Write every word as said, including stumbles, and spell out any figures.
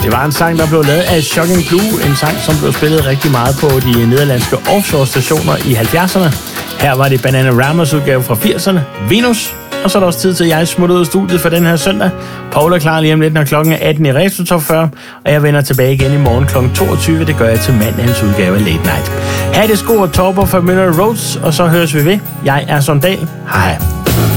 Det var en sang, der blev lavet af Shocking Blue. En sang, som blev spillet rigtig meget på de nederlandske offshore-stationer i halvfjerdserne. Her var det Bananaramas udgave fra firserne, Venus. Og så er der også tid til, at jeg smutter ud af studiet for den her søndag. Paul er klar lige om lidt, når klokken er atten i Retro Top fyrre. Og jeg vender tilbage igen i morgen klokken toogtyve. Det gør jeg til mandagens udgave af Late Night. Ha' det sko og Torber for Miller Rhodes, og så høres vi ved. Jeg er Sondal. Hej.